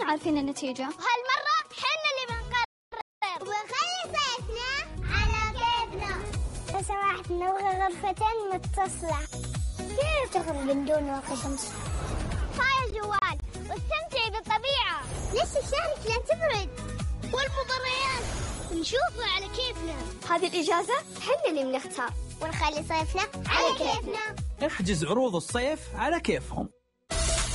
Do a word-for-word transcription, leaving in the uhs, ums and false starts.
عارفين النتيجة. وهالمرة حنا اللي بنقرر ونخلي صيفنا على كيفنا. لو سمحت نبغى غرفتين متصلة. كيف تخرج من دون واقي شمس؟ هاي الجوال واستمتعي بالطبيعة. ليش الشارع لا تبرد؟ والمباريات نشوفها على كيفنا. هذه الإجازة حنا اللي بنختار ونخلي صيفنا على كيفنا. احجز عروض الصيف على كيفهم.